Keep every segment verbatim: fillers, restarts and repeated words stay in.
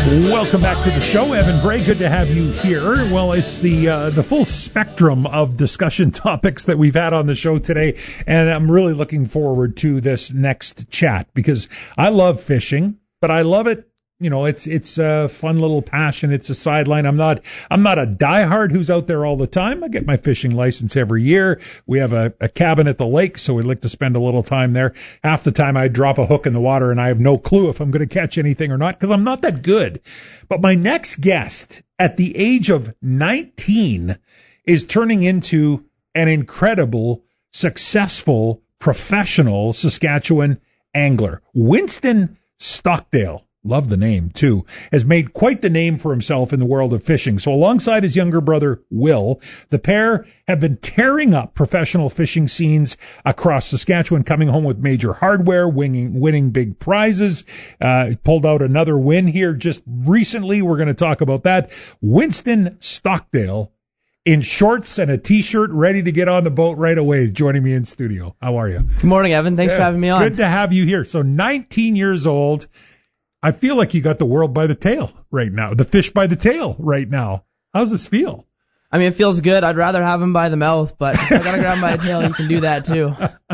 Welcome back to the show, Evan Bray. Good to have you here. Well, it's the uh, the full spectrum of discussion topics that we've had on the show today, and I'm really looking forward to this next chat because I love fishing, but I love it. You know, it's it's a fun little passion. It's a sideline. I'm not I'm not a diehard who's out there all the time. I get my fishing license every year. We have a, a cabin at the lake, so we like to spend a little time there. Half the time I drop a hook in the water and I have no clue if I'm going to catch anything or not because I'm not that good. But my next guest at the age of nineteen is turning into an incredible, successful, professional Saskatchewan angler. Winston Stockdale. Love the name, too, has made quite the name for himself in the world of fishing. So alongside his younger brother, Will, the pair have been tearing up professional fishing scenes across Saskatchewan, coming home with major hardware, winning, winning big prizes, uh, pulled out another win here just recently. We're going to talk about that. Winston Stockdale in shorts and a T-shirt, ready to get on the boat right away, joining me in studio. How are you? Good morning, Evan. Thanks yeah, for having me on. Good to have you here. So nineteen years old. I feel like you got the world by the tail right now, the fish by the tail right now. How's this feel? I mean, it feels good. I'd rather have him by the mouth, but if I got to grab him by the tail, you can do that too.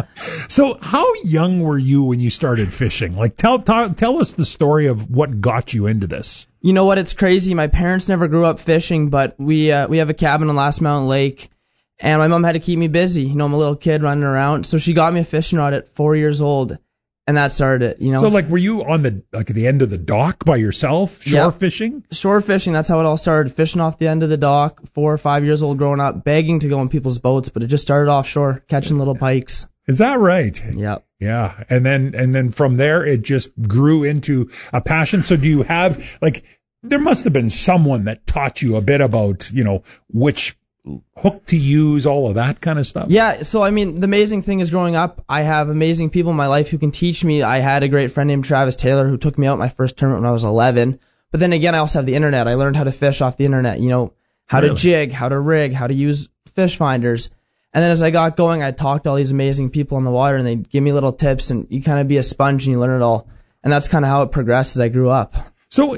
So how young were you when you started fishing? Like, tell, tell tell us the story of what got you into this. You know what? It's crazy. My parents never grew up fishing, but we uh, we have a cabin on Last Mountain Lake, and my mom had to keep me busy. You know, I'm a little kid running around, so she got me a fishing rod at four years old. And that started it, you know. So, like, were you on the like at the end of the dock by yourself, shore yep. fishing? Shore fishing, that's how it all started. Fishing off the end of the dock, four or five years old growing up, begging to go on people's boats, but it just started offshore, catching little pikes. Is that right? Yep. Yeah. And then and then from there, it just grew into a passion. So do you have, like, there must have been someone that taught you a bit about, you know, which hook to use, all of that kind of stuff? Yeah, so I mean, the amazing thing is growing up, I have amazing people in my life who can teach me. I had a great friend named Travis Taylor who took me out my first tournament when I was eleven. But then again, I also have the internet. I learned how to fish off the internet, you know, how really? to jig, how to rig, how to use fish finders. And then as I got going, I talked to all these amazing people in the water, and they'd give me little tips, and you kind of be a sponge and you learn it all. And that's kind of how it progressed as I grew up. So